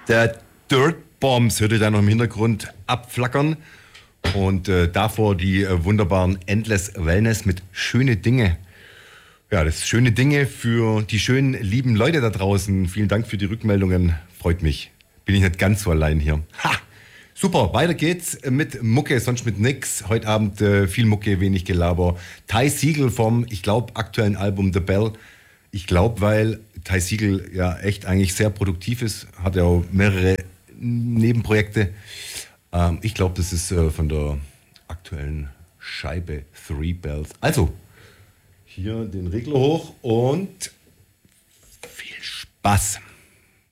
Der Dirt Bombs hört ihr da noch im Hintergrund abflackern. Und davor die wunderbaren Endless Wellness mit schöne Dinge. Ja, das ist schöne Dinge für die schönen, lieben Leute da draußen. Vielen Dank für die Rückmeldungen. Freut mich. Bin ich nicht ganz so allein hier. Ha! Super, weiter geht's mit Mucke, sonst mit nix. Heute Abend viel Mucke, wenig Gelaber. Ty Segall vom, ich glaube, aktuellen Album The Bell. Ich glaube, weil Ty Segall ja echt eigentlich sehr produktiv ist, hat ja auch mehrere Nebenprojekte. Ich glaube, das ist von der aktuellen Scheibe Three Bells. Also, hier den Regler hoch und viel Spaß.